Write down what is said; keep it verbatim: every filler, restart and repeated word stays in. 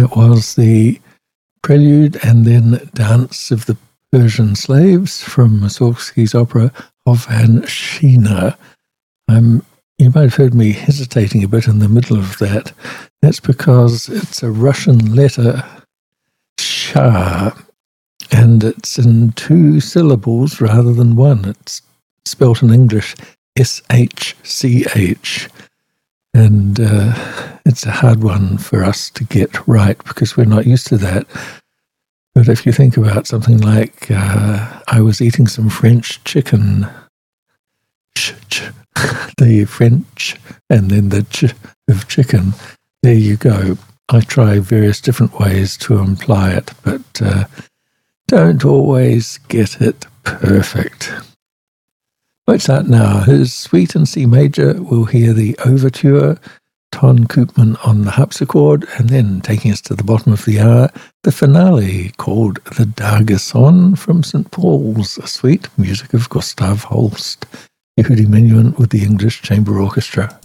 That was the prelude and then Dance of the Persian Slaves from Mussorgsky's opera Hovhanshina. Um, you might have heard me hesitating a bit in the middle of that. That's because it's a Russian letter, Shah, and it's in two syllables rather than one. It's spelt in English S H C H. And uh, it's a hard one for us to get right because we're not used to that. But if you think about something like, uh, I was eating some French chicken, ch, ch, the French, and then the ch of chicken, there you go. I try various different ways to imply it, but uh, don't always get it perfect. Mozart now, his Suite in C major, we'll hear the Overture, Ton Koopman on the harpsichord, and then, taking us to the bottom of the hour, the finale called the Dargesson from Saint Paul's Suite, music of Gustav Holst. Yehudi Menuhin with the English Chamber Orchestra.